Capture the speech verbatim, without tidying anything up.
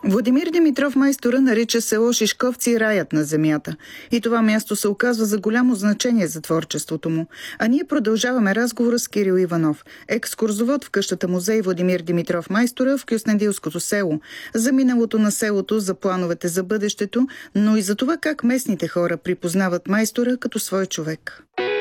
Владимир Димитров майстора нарича село Шишковци раят на земята. И това място се оказва за голямо значение за творчеството му. А ние продължаваме разговора с Кирил Иванов, екскурзовод в къщата музей Владимир Димитров майстора в Кюстендилското село. За миналото на селото, за плановете за бъдещето, но и за това как местните хора припознават майстора като свой човек.